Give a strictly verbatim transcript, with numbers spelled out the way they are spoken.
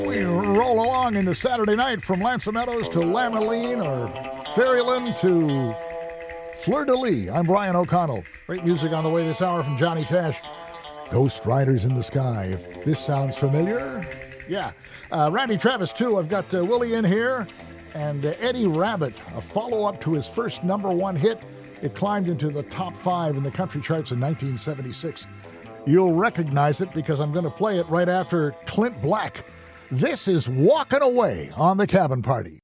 We roll along into Saturday night from Lansom Meadows to Lamoline or Ferryland to Fleur-de-Lis. I'm Brian O'Connell. Great music on the way this hour from Johnny Cash. Ghost Riders in the Sky. If this sounds familiar, yeah. Uh, Randy Travis, too. I've got uh, Willie in here. And uh, Eddie Rabbitt, a follow-up to his first number one hit. It climbed into the top five in the country charts in nineteen seventy-six. You'll recognize it because I'm going to play it right after Clint Black. This is Walking Away on the Cabin Party.